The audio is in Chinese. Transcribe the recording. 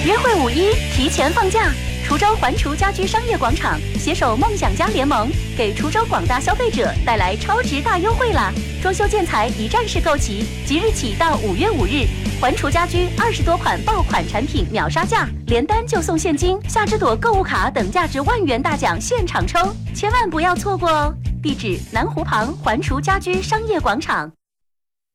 约会5·1提前放假，滁州环厨家居商业广场携手梦想家联盟，给滁州广大消费者带来超值大优惠啦！装修建材一站式购齐，即日起到5月5日，环厨家居20多款爆款产品秒杀价，连单就送现金、夏之朵购物卡等价值万元大奖现场抽，千万不要错过哦！地址：南湖旁环厨家居商业广场。